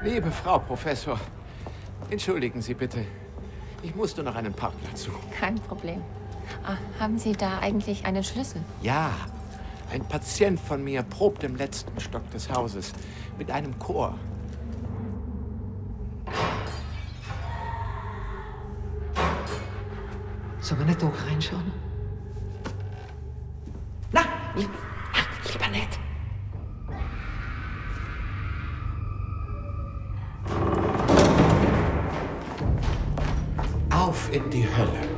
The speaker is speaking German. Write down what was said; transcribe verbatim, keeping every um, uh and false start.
Liebe Frau Professor, entschuldigen Sie bitte. Ich musste noch einen Parkplatz suchen. Kein Problem. Ah, haben Sie da eigentlich einen Schlüssel? Ja, ein Patient von mir probt im letzten Stock des Hauses mit einem Chor. Sollen wir nicht auch reinschauen? Na, lieber, ach, lieber nicht. Auf in die Hölle.